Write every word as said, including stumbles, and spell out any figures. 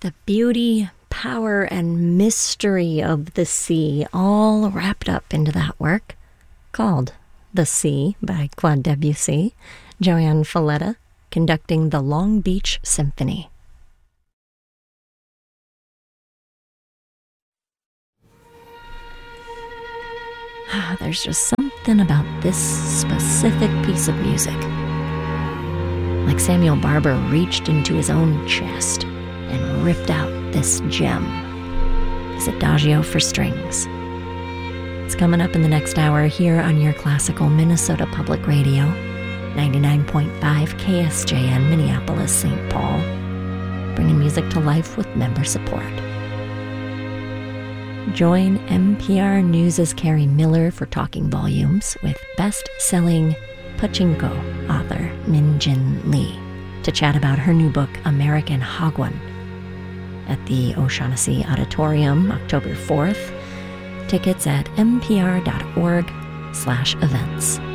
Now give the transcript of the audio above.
The beauty, power, and mystery of the sea all wrapped up into that work called The Sea by Claude Debussy, Joanne Falletta conducting the Long Beach Symphony. There's just something about this specific piece of music. Like Samuel Barber reached into his own chest and ripped out this gem. His Adagio for Strings. It's coming up in the next hour here on your classical Minnesota Public Radio, ninety-nine point five K S J N Minneapolis, Saint Paul, bringing music to life with member support. Join N P R News' Carrie Miller for Talking Volumes with best-selling Pachinko author Min Jin Lee to chat about her new book, American Hagwon, at the O'Shaughnessy Auditorium, October fourth. Tickets at npr.org slash events.